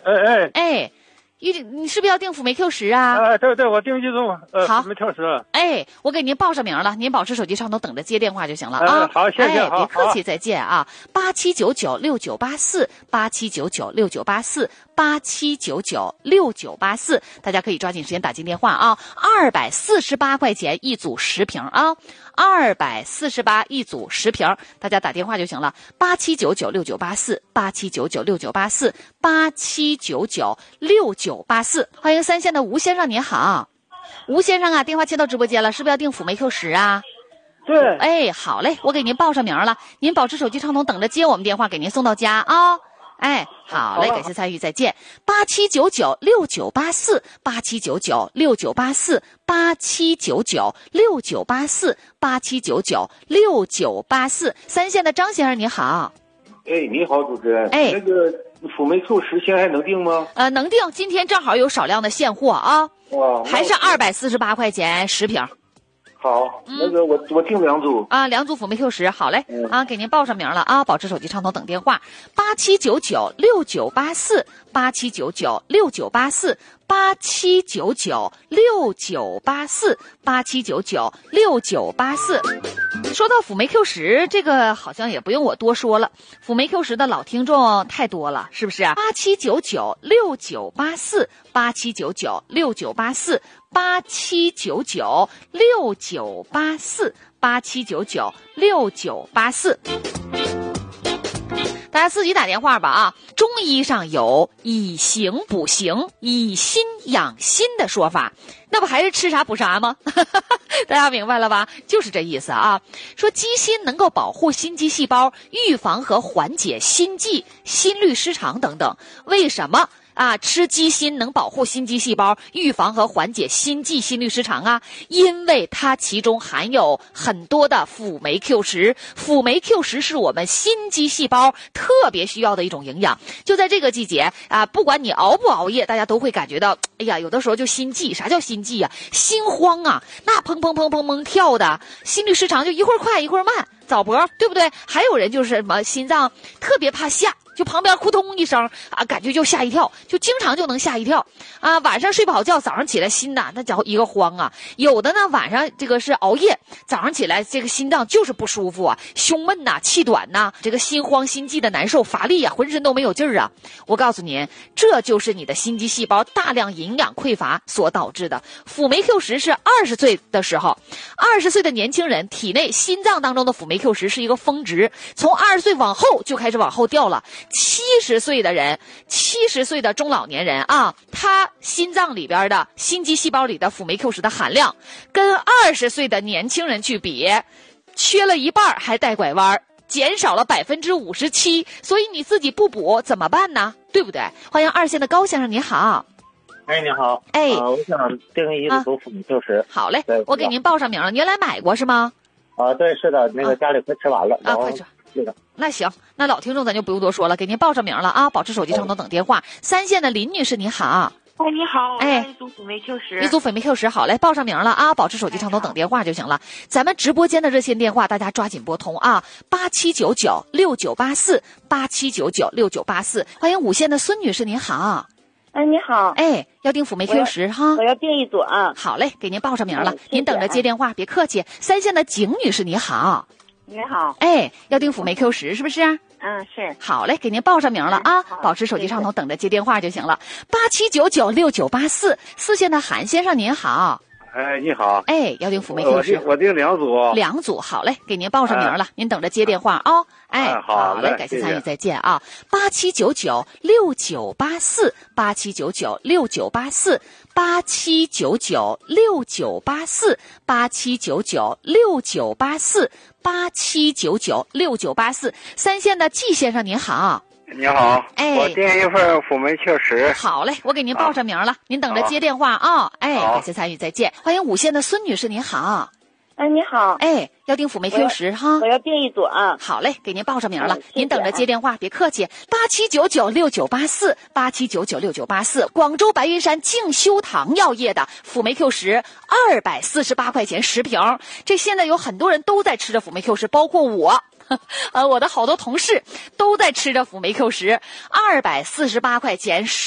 哎，你是不是要订辅酶 Q10啊？ 对，我订一种辅酶 Q10。 哎，我给您报上名了，您保持手机畅通，等着接电话就行了啊。 好，谢谢， 别客气，再见啊。87996984，87996984，87996984，大家可以抓紧时间打进电话啊。248块钱一组10瓶啊，248一组10瓶，大家打电话就行了。87996984，87996984，87996984。欢迎3线的吴先生，您好。吴先生啊，电话接到直播间了，是不是要订辅酶 Q10啊？ 对。 哎，好嘞，我给您报上名了，您保持手机畅通，等着接我们电话，给您送到家啊。哎，好嘞，感谢参与，再见。87996984，87996984，87996984，87996984。3线的张先生你好。 你好，主持人。那个辅酶 Q10现在还能订吗？ 能订，今天正好有少量的现货啊。还是248块钱10瓶。 好，那个我订2组啊，2组辅酶 Q10，好嘞，给您报上名了啊，保持手机畅通等电话，87996984，87996984，87996984。说到辅酶 Q10，这个好像也不用我多说了，辅酶 Q10的老听众太多了，是不是？87996984，87996984，87996984。大家自己打电话吧啊！中医上有以形补形、以心养心的说法，那不还是吃啥补啥吗？大家明白了吧？就是这意思啊。说鸡心能够保护心肌细胞，预防和缓解心悸、心律失常等等。为什么吃鸡心能保护心肌细胞，预防和缓解心悸、心律失常啊？因为它其中含有很多的辅酶 Q10，辅酶 Q10是我们心肌细胞特别需要的一种营养。就在这个季节不管你熬不熬夜，大家都会感觉到，哎呀，有的时候就心悸。啥叫心悸啊？心慌啊，那砰砰砰砰砰跳的，心律失常就一会儿快一会儿慢，早搏，对不对？还有人就是什么心脏特别怕吓，就旁边扑通一声感觉就吓一跳，就经常就能吓一跳晚上睡不好觉，早上起来心那叫一个慌有的呢晚上这个是熬夜，早上起来这个心脏就是不舒服胸闷气短这个心慌心悸的难受，乏力浑身都没有劲儿我告诉您，这就是你的心肌细胞大量营养匮乏所导致的。辅酶 Q10是20岁的时候，20岁的年轻人体内心脏当中的辅酶 Q10是一个峰值，从20岁往后就开始往后掉了。70岁的人，70岁的中老年人他心脏里边的心肌细胞里的辅酶 Q10的含量跟20岁的年轻人去比，缺了一半还带拐弯，减少了57%，所以你自己不补怎么办呢？对不对？欢迎2线的高先生，你好。 你好。我想订一组辅酶 Q10。 好嘞，我给您报上名了，您原来买过是吗？ 对，是的，那个家里快吃完了快吃。那行，那老听众咱就不用多说了，给您报上名了保持手机畅通等电话。3线的林女士你好。 你好，我要一组辅酶 Q10。 一组辅酶 Q10，好嘞，报上名了保持手机畅通等电话就行了。咱们直播间的热线电话大家抓紧拨通87996984，87996984。欢迎5线的孙女士您好。 你好。 要订辅酶 Q10哈？ 我要订一组好嘞，给您报上名了，您等着接电话，别客气。3线的景女士你好。 你好。 要订辅酶 Q10是不是？ 是。 好嘞，给您报上名了保持手机畅通，等着接电话就行了。87996984，4线的韩先生您好。 你好。 要订辅酶 Q10， 我订2组。 2组，好嘞，给您报上名了，您等着接电话好嘞，感谢参与，再见87996984，87996984，87996984，87996984。3线的季先生您好。 你好。我订一份辅酶 Q10。 好嘞，我给您报上名了，您等着接电话感谢参与，再见。欢迎5线的孙女士您好。 你好。 要订辅酶 Q10哈？ 我要订一组好嘞，给您报上名了，您等着接电话，别客气。87996984，87996984。广州白云山静修堂药业的辅酶 Q10，248块钱10瓶。这现在有很多人都在吃着辅酶 Q10，包括我。我的好多同事都在吃着辅酶 Q10，248块钱10